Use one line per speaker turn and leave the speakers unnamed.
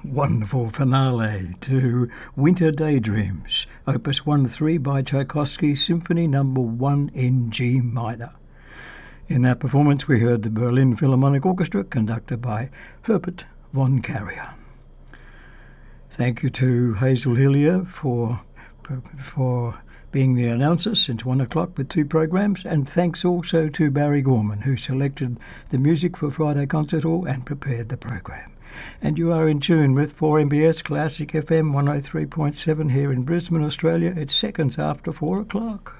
Wonderful finale to Winter Daydreams, Opus 1-3 by Tchaikovsky, Symphony No. 1 in G minor. In that performance we heard the Berlin Philharmonic Orchestra conducted by Herbert von Karajan. Thank you to Hazel Hillier for being the announcer since 1 o'clock with 2 programs, and thanks also to Barry Gorman, who selected the music for Friday Concert Hall and prepared the program. And you are in tune with 4MBS Classic FM 103.7 here in Brisbane, Australia. It's seconds after 4 o'clock.